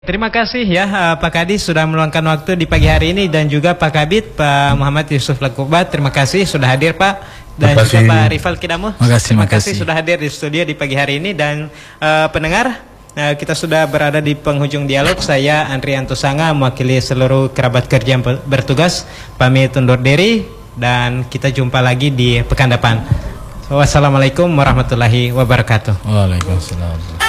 Terima kasih ya Pak Kadis sudah meluangkan waktu di pagi hari ini, dan juga Pak Kabid, Pak Muhammad Yusuf Lakubat. Terima kasih sudah hadir Pak, dan juga Pak Rifal Kidamo. Terima kasih sudah hadir di studio di pagi hari ini. Dan pendengar, kita sudah berada di penghujung dialog. Saya Andrianto Sanga mewakili seluruh kerabat kerja yang bertugas pamit undur diri, dan kita jumpa lagi di pekan depan. Wassalamualaikum warahmatullahi wabarakatuh. Waalaikumsalam.